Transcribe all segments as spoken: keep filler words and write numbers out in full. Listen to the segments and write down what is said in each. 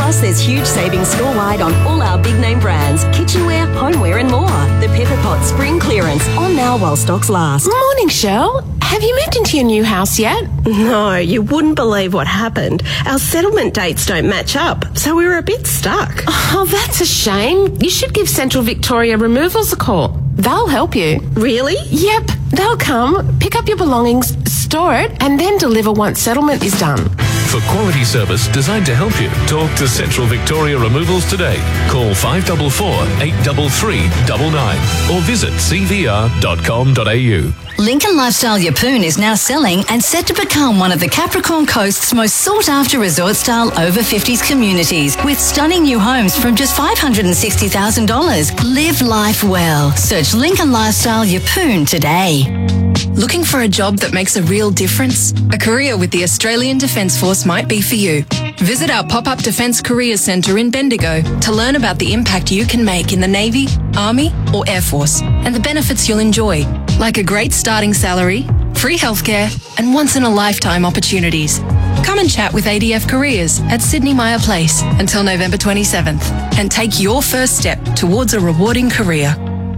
Plus, there's huge savings store-wide on all our big-name brands, kitchenware, homeware and more. The Pepper Pot Spring Clearance, on now while stocks last. Morning, Shell. Have you moved into your new house yet? No, you wouldn't believe what happened. Our settlement dates don't match up, so we were a bit stuck. Oh, that's a shame. You should give Central Victoria Removals a call. They'll help you. Really? Yep. They'll come, pick up your belongings, store it, and then deliver once settlement is done. For quality service designed to help you, talk to Central Victoria Removals today. Call five four four, eight three three, nine nine or visit c v r dot com dot a u. Lincoln Lifestyle Yeppoon is now selling and set to become one of the Capricorn Coast's most sought-after resort-style over fifties communities with stunning new homes from just five hundred sixty thousand dollars. Live life well. Search Lincoln Lifestyle Yeppoon today. Looking for a job that makes a real difference? A career with the Australian Defence Force might be for you. Visit our pop-up Defence Careers Centre in Bendigo to learn about the impact you can make in the Navy, Army or Air Force and the benefits you'll enjoy, like a great starting salary, free healthcare and once-in-a-lifetime opportunities. Come and chat with A D F Careers at Sydney Myer Place until November twenty-seventh and take your first step towards a rewarding career.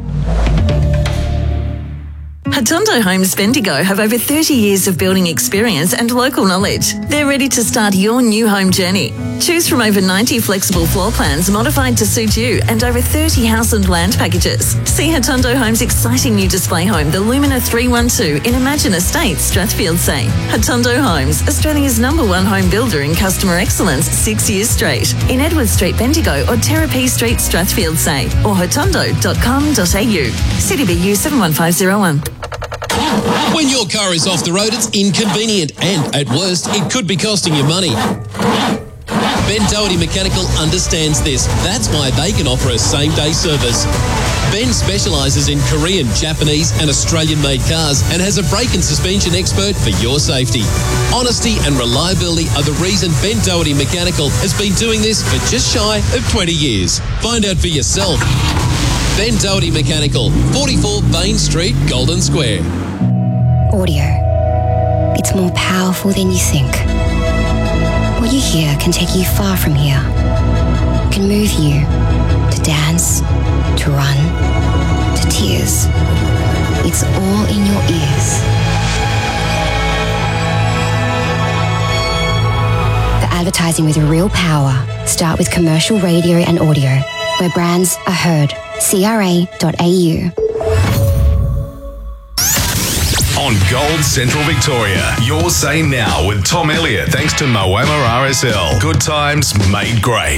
Hatondo Homes Bendigo have over thirty years of building experience and local knowledge. They're ready to start your new home journey. Choose from over ninety flexible floor plans modified to suit you and over thirty house and land packages. See Hatondo Homes' exciting new display home, the Lumina three one two in Imagine Estates, Strathfield Say. Hatondo Homes, Australia's number one home builder in customer excellence six years straight. In Edward Street, Bendigo or Terrapee Street, Strathfield Say or hatondo dot com dot a u. C D B U seven one five zero one. When your car is off the road, it's inconvenient and, at worst, it could be costing you money. Ben Doherty Mechanical understands this. That's why they can offer a same-day service. Ben specialises in Korean, Japanese and Australian-made cars and has a brake and suspension expert for your safety. Honesty and reliability are the reason Ben Doherty Mechanical has been doing this for just shy of twenty years. Find out for yourself. Ben Doherty Mechanical, forty-four Bain Street, Golden Square. Audio. It's more powerful than you think. What you hear can take you far from here. It can move you to dance, to run, to tears. It's all in your ears. For advertising with real power, start with commercial radio and audio, where brands are heard. c r a dot a u. On Gold Central Victoria, your say now with Tom Elliott, thanks to Moama R S L. Good times made great.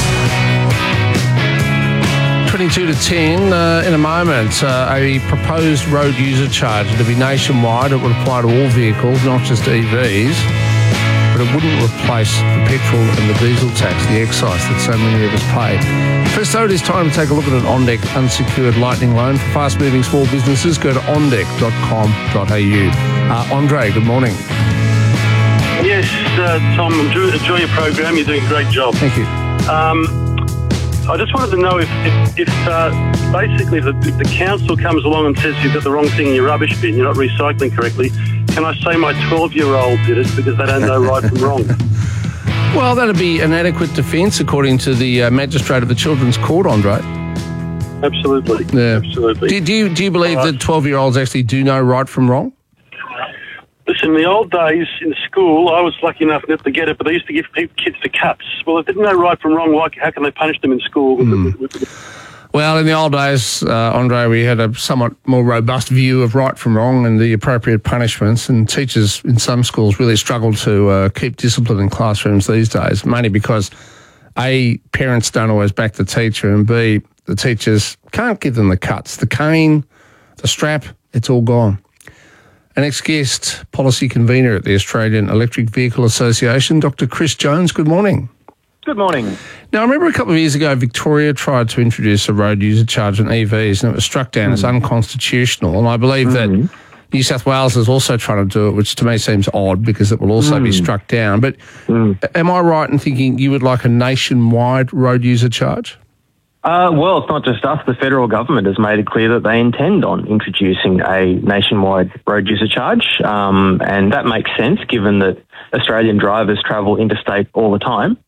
twenty-two to ten uh, in a moment. Uh, a proposed road user charge. It'll be nationwide. It would apply to all vehicles, not just E Vs. But it wouldn't replace the petrol and the diesel tax, the excise that so many of us pay. First though, it is time to take a look at an On Deck unsecured lightning loan for fast-moving small businesses. Go to on deck dot com dot a u. Uh, Andre, good morning. Yes, uh, Tom, enjoy, enjoy your program. You're doing a great job. Thank you. Um, I just wanted to know if, if, if uh, basically the, if the council comes along and says you've got the wrong thing in your rubbish bin, you're not recycling correctly, can I say my twelve-year-old did it because they don't know right from wrong? Well, that'd be an adequate defence, according to the uh, magistrate of the Children's Court, Andre. Absolutely. Yeah. Absolutely. Do, do, you, do you believe right. that twelve-year-olds actually do know right from wrong? Listen, in the old days in school, I was lucky enough not to get it, but they used to give people, kids the cuts. Well, if they didn't know right from wrong, why, how can they punish them in school? Mm. With the, with the, Well, in the old days, uh, Andre, we had a somewhat more robust view of right from wrong and the appropriate punishments, and teachers in some schools really struggle to uh, keep discipline in classrooms these days, mainly because, A, parents don't always back the teacher, and B, the teachers can't give them the cuts. The cane, the strap, it's all gone. Our next guest, policy convener at the Australian Electric Vehicle Association, Doctor Chris Jones. Good morning. Good morning. Now, I remember a couple of years ago, Victoria tried to introduce a road user charge on E Vs, and it was struck down mm. as unconstitutional. And I believe mm-hmm. that New South Wales is also trying to do it, which to me seems odd because it will also mm. be struck down. But mm. am I right in thinking you would like a nationwide road user charge? Uh, well, it's not just us. The federal government has made it clear that they intend on introducing a nationwide road user charge, um, and that makes sense given that Australian drivers travel interstate all the time.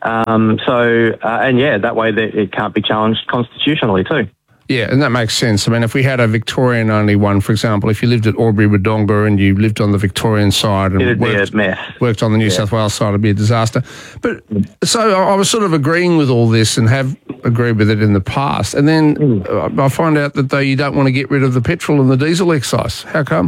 Um, so, uh, and yeah, that way that it can't be challenged constitutionally too. Yeah, and that makes sense. I mean, if we had a Victorian-only one, for example, if you lived at Albury-Wodonga and you lived on the Victorian side and It'd worked, be a mess. worked on the New Yeah. South Wales side, it'd be a disaster. But so I I was sort of agreeing with all this and have agreed with it in the past. And then uh, I find out that, though, you don't want to get rid of the petrol and the diesel excise. How come?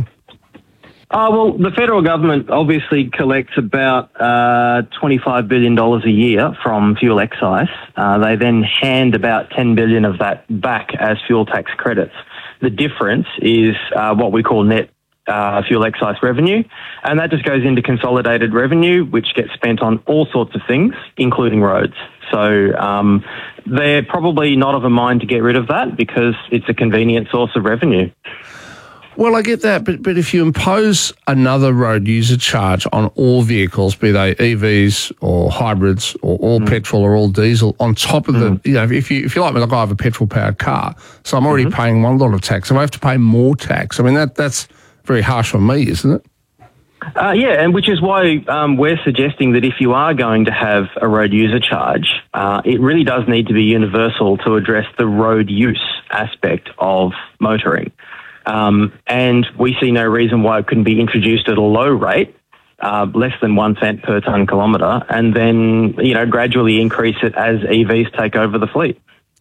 Oh, well, the federal government obviously collects about uh, twenty-five billion dollars a year from fuel excise. Uh, they then hand about ten billion dollars of that back as fuel tax credits. The difference is uh, what we call net uh, fuel excise revenue, and that just goes into consolidated revenue, which gets spent on all sorts of things, including roads. So um, they're probably not of a mind to get rid of that because it's a convenient source of revenue. Well, I get that, but but if you impose another road user charge on all vehicles, be they E Vs or hybrids or all mm. petrol or all diesel, on top of mm. the, you know, if you if you like me, like I have a petrol-powered car, so I'm already mm-hmm. paying one lot of tax. If I have to pay more tax, I mean that that's very harsh on me, isn't it? Uh, yeah, and which is why um, we're suggesting that if you are going to have a road user charge, uh, it really does need to be universal to address the road use aspect of motoring. Um, and we see no reason why it couldn't be introduced at a low rate, uh, less than one cent per tonne kilometre, and then, you know, gradually increase it as E Vs take over the fleet.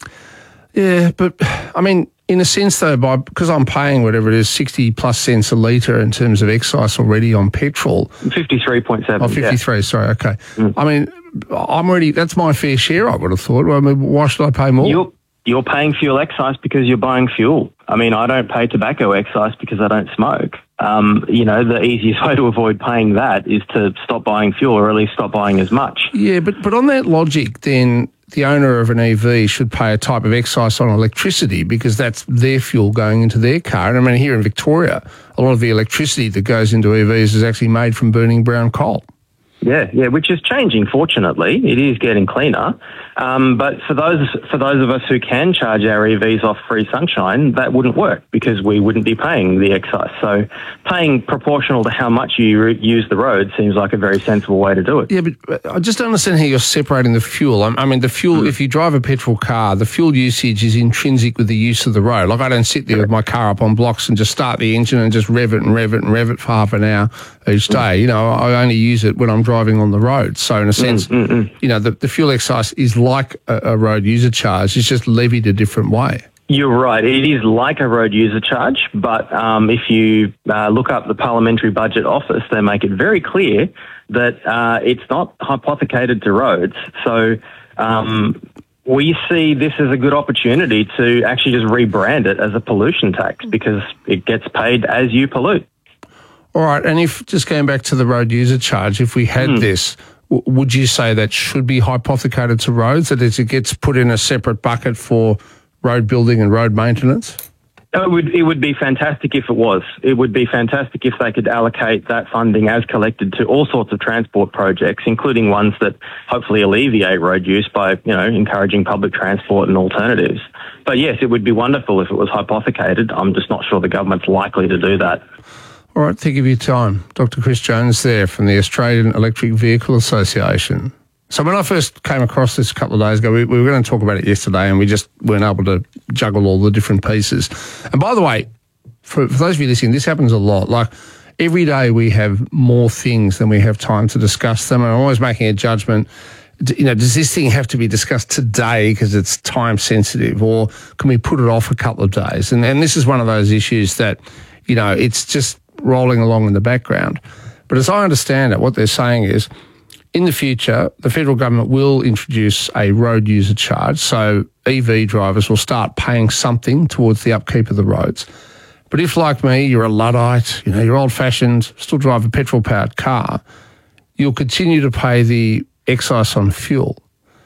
Yeah, but, I mean, in a sense, though, by because I'm paying whatever it is, sixty plus cents a litre in terms of excise already on petrol. fifty-three point seven. Oh, fifty-three, yeah. sorry, okay. Mm. I mean, I'm already, that's my fair share, I would have thought. I mean, why should I pay more? You're, you're paying fuel excise because you're buying fuel. I mean, I don't pay tobacco excise because I don't smoke. Um, you know, the easiest way to avoid paying that is to stop buying fuel or at least stop buying as much. Yeah, but, but on that logic, then the owner of an E V should pay a type of excise on electricity because that's their fuel going into their car. And I mean, here in Victoria, a lot of the electricity that goes into E Vs is actually made from burning brown coal. Yeah, yeah, which is changing, fortunately. It is getting cleaner. Um, but for those for those of us who can charge our E Vs off free sunshine, that wouldn't work because we wouldn't be paying the excise. So paying proportional to how much you re- use the road seems like a very sensible way to do it. Yeah, but I just don't understand how you're separating the fuel. I mean, the fuel, mm. if you drive a petrol car, the fuel usage is intrinsic with the use of the road. Like, I don't sit there with my car up on blocks and just start the engine and just rev it and rev it and rev it for half an hour each day. Mm. You know, I only use it when I'm driving on the road. So in a sense, mm, mm, mm. you know, the, the fuel excise is like a, a road user charge. It's just levied a different way. You're right. It is like a road user charge, but um, if you uh, look up the Parliamentary Budget Office, they make it very clear that uh, it's not hypothecated to roads. So um, we see this as a good opportunity to actually just rebrand it as a pollution tax because it gets paid as you pollute. All right, and if, just going back to the road user charge, if we had mm. this, w- would you say that should be hypothecated to roads, that it gets put in a separate bucket for road building and road maintenance? It would, it would be fantastic if it was. It would be fantastic if they could allocate that funding as collected to all sorts of transport projects, including ones that hopefully alleviate road use by, you know, encouraging public transport and alternatives. But yes, it would be wonderful if it was hypothecated. I'm just not sure the government's likely to do that. All right, thank you for your time. Doctor Chris Jones there from the Australian Electric Vehicle Association. So when I first came across this a couple of days ago, we, we were going to talk about it yesterday and we just weren't able to juggle all the different pieces. And by the way, for, for those of you listening, this happens a lot. Like, every day we have more things than we have time to discuss them. And I'm always making a judgment. You know, does this thing have to be discussed today because it's time sensitive, or can we put it off a couple of days? And, and this is one of those issues that, you know, it's just rolling along in the background. But as I understand it, what they're saying is, in the future, the federal government will introduce a road user charge, so E V drivers will start paying something towards the upkeep of the roads. But if, like me, you're a Luddite, you know, you're old-fashioned, still drive a petrol-powered car, you'll continue to pay the excise on fuel,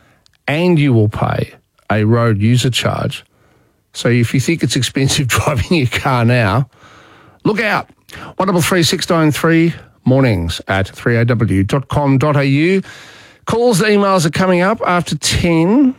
and you will pay a road user charge. So if you think it's expensive driving your car now, look out. one double three six nine three mornings at three a w dot com dot a u. Calls and emails are coming up after ten.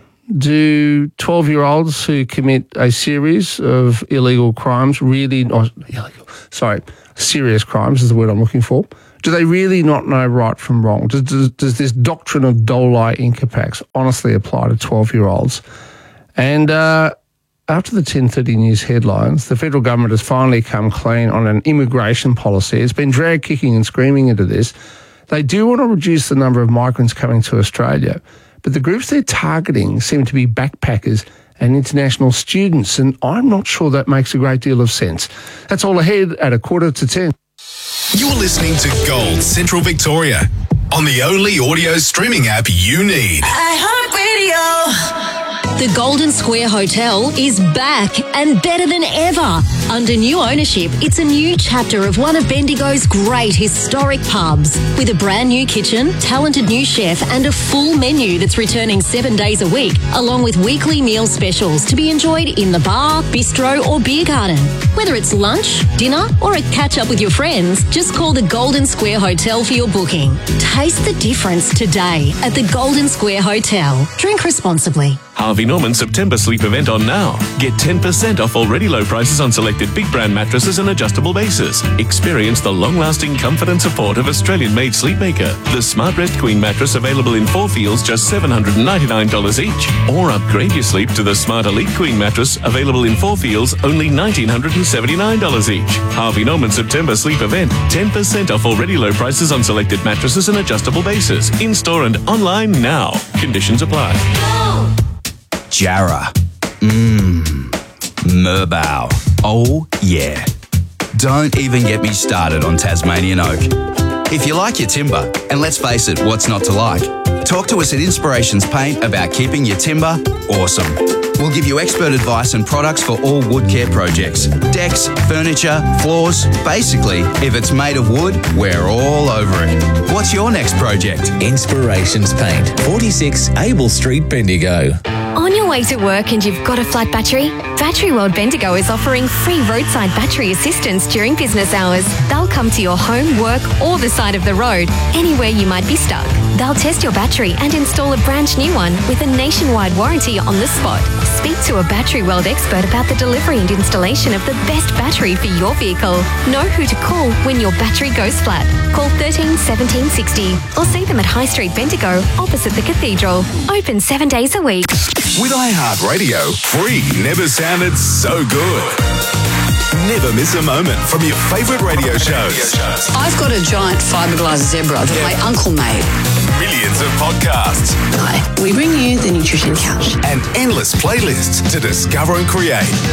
Do twelve-year-olds who commit a series of illegal crimes really, not illegal, sorry, serious crimes is the word I'm looking for, Do they really not know right from wrong? Does, does, does this doctrine of doli incapax honestly apply to twelve-year-olds? And uh, after the ten thirty news headlines, the federal government has finally come clean on an immigration policy. It's been dragged kicking and screaming into this. They do want to reduce the number of migrants coming to Australia, but the groups they're targeting seem to be backpackers and international students, and I'm not sure that makes a great deal of sense. That's all ahead at a quarter to ten. You're listening to Gold Central Victoria on the only audio streaming app you need. iHeartRadio. The Golden Square Hotel is back and better than ever. Under new ownership, it's a new chapter of one of Bendigo's great historic pubs. With a brand new kitchen, talented new chef and a full menu that's returning seven days a week, along with weekly meal specials to be enjoyed in the bar, bistro or beer garden. Whether it's lunch, dinner or a catch-up with your friends, just call the Golden Square Hotel for your booking. Taste the difference today at the Golden Square Hotel. Drink responsibly. Harvey Norman September sleep event on now. Get ten percent off already low prices on selected big brand mattresses and adjustable bases. Experience the long-lasting comfort and support of Australian-made Sleepmaker. The Smart Rest Queen mattress available in four feels just seven hundred ninety-nine dollars each. Or upgrade your sleep to the Smart Elite Queen mattress available in four feels only one thousand nine hundred seventy-nine dollars each. Harvey Norman September sleep event. ten percent off already low prices on selected mattresses and adjustable bases. In-store and online now. Conditions apply. Jarrah. Mmm. Merbau. Oh, yeah. Don't even get me started on Tasmanian oak. If you like your timber, and let's face it, what's not to like? Talk to us at Inspirations Paint about keeping your timber awesome. We'll give you expert advice and products for all wood care projects. Decks, furniture, floors. Basically, if it's made of wood, we're all over it. What's your next project? Inspirations Paint, forty-six Abel Street, Bendigo. On your way to work and you've got a flat battery? Battery World Bendigo is offering free roadside battery assistance during business hours. They'll come to your home, work or the side of the road, anywhere you might be stuck. They'll test your battery and install a brand new one with a nationwide warranty on the spot. Speak to a Battery World expert about the delivery and installation of the best battery for your vehicle. Know who to call when your battery goes flat. Call thirteen seventeen sixty or see them at High Street Bendigo opposite the Cathedral. Open seven days a week. With iHeartRadio, free never sounded so good. Never miss a moment from your favourite radio shows. I've got a giant fiberglass zebra that my uncle made. Millions of podcasts. Hi, we bring you the Nutrition Couch. And endless playlists to discover and create.